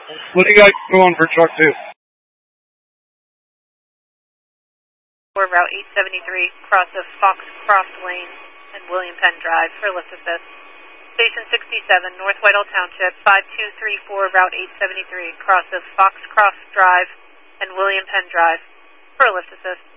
What do you guys doing for truck 2? For Route 873, cross of Foxcroft Lane and William Penn Drive for lift assist. Station 67, North Whitehall Township, 5234 Route 873, cross of Foxcroft Drive and William Penn Drive for lift assist.